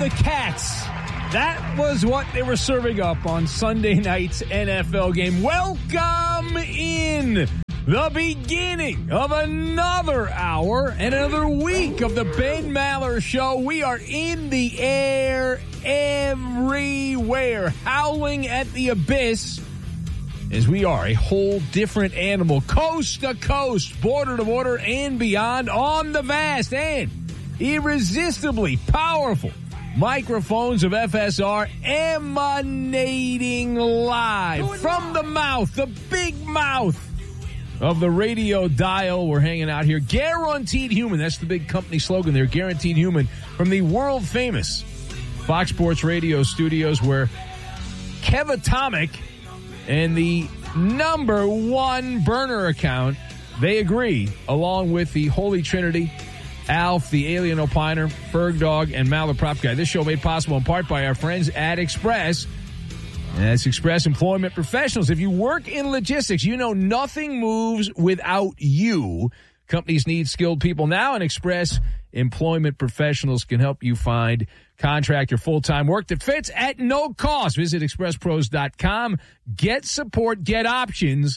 the Cats. That was what they were serving up on Sunday night's NFL game. Welcome in the beginning of another hour and another week of the Ben Maller Show. We are in the air everywhere, howling at the abyss, as we are a whole different animal, coast to coast, border to border, and beyond on the vast and irresistibly powerful microphones of FSR, emanating live from the mouth, the big mouth of the radio dial. We're hanging out here. Guaranteed Human. That's the big company slogan there. Guaranteed Human from the world famous Fox Sports Radio studios, where Kev Atomic and the number one burner account, they agree, along with the Holy Trinity, Alf, the Alien Opiner, Ferg Dog, and Maller Prop Guy. This show made possible in part by our friends at Express. And that's Express Employment Professionals. If you work in logistics, you know nothing moves without you. Companies need skilled people now, and Express Employment Professionals can help you find contract or full-time work that fits at no cost. Visit expresspros.com. Get support, get options,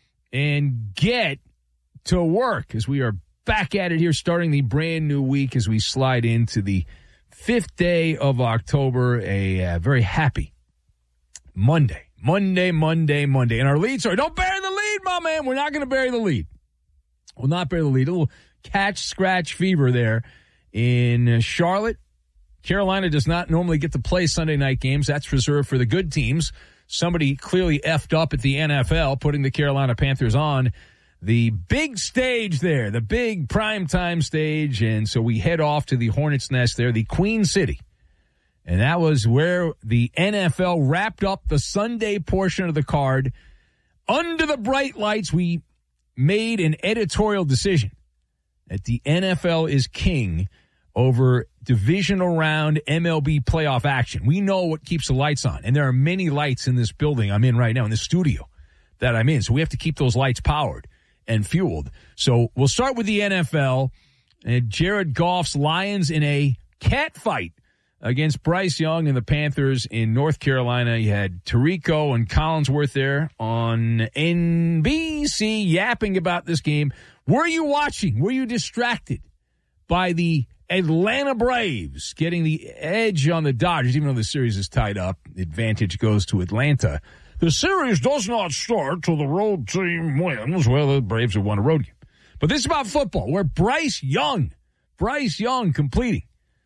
and get to work, as we are back at it here, starting the brand new week as we slide into the 5th day of October, a very happy Monday. And our lead story, don't bury the lead, my man. We're not going to bury the lead. We'll not bury the lead. A little catch-scratch fever there in Charlotte. Carolina does not normally get to play Sunday night games. That's reserved for the good teams. Somebody clearly effed up at the NFL, putting the Carolina Panthers on the big stage there, the big primetime stage. And so we head off to the Hornets' Nest there, the Queen City. And that was where the NFL wrapped up the Sunday portion of the card. Under the bright lights, we made an editorial decision that the NFL is king over divisional round MLB playoff action. We know what keeps the lights on, and there are many lights in this building I'm in right now, in the studio that I'm in. So we have to keep those lights powered and fueled. So we'll start with the NFL. And Jared Goff's Lions in a cat fight against Bryce Young and the Panthers in North Carolina. You had Tirico and Collinsworth there on NBC yapping about this game. Were you watching? Were you distracted by the Atlanta Braves getting the edge on the Dodgers, even though the series is tied up? The advantage goes to Atlanta. The series does not start till the road team wins. Well, the Braves have won a road game. But this is about football, where Bryce Young completing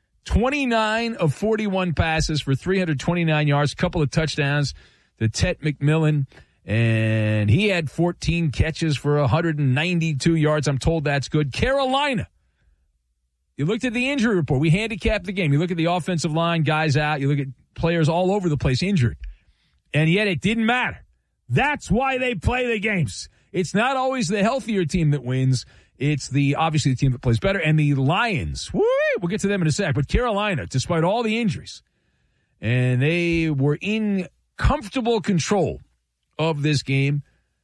29 of 41 passes for 329 yards, a couple of touchdowns to Tet McMillan, and he had 14 catches for 192 yards. I'm told that's good. Carolina, you looked at the injury report. We handicapped the game. You look at the offensive line, guys out. You look at players all over the place injured. And yet it didn't matter. That's why they play the games. It's not always the healthier team that wins. It's obviously the team that plays better. And the Lions, we'll get to them in a sec. But Carolina, despite all the injuries, and they were in comfortable control of this game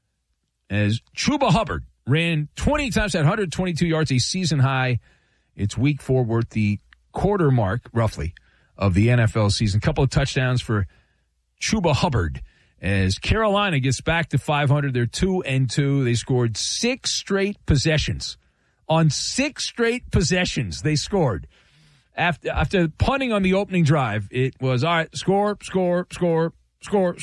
as Chuba Hubbard ran 20 times, had 122 yards, a season high. It's week 4, we're at the quarter mark, roughly, of the NFL season. A couple of touchdowns for Chuba Hubbard as Carolina gets back to 500. They're 2-2. They scored 6 straight possessions. On 6 straight possessions, they scored. After punting on the opening drive, it was, all right, score. That's how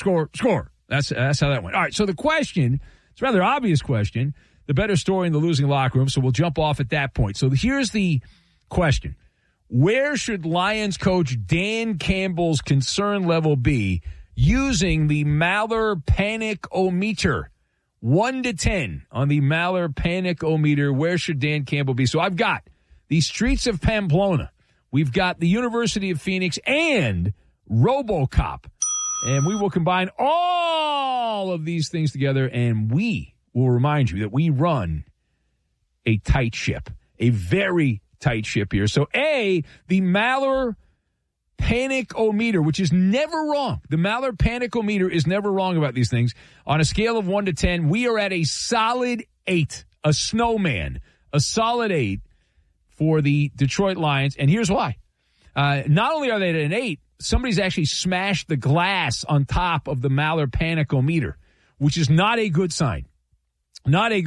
that went. All right, so the question, it's a rather obvious question, the better story in the losing locker room, so we'll jump off at that point. So here's the question. Where should Lions coach Dan Campbell's concern level be using the Maller Panic-O-Meter? 1 to 10 on the Maller Panic-O-Meter. Where should Dan Campbell be? So I've got the streets of Pamplona. We've got the University of Phoenix and RoboCop. And we will combine all of these things together, and we will remind you that we run a tight ship, a very tight ship here. So, the Maller Panic-O-Meter, which is never wrong. The Maller Panic-O-Meter is never wrong about these things. On a scale of 1 to 10, we are at a solid 8, a snowman, a solid 8 for the Detroit Lions. And here's why. Not only are they at an 8, somebody's actually smashed the glass on top of the Maller Panic-O-Meter, which is not a good sign. Not a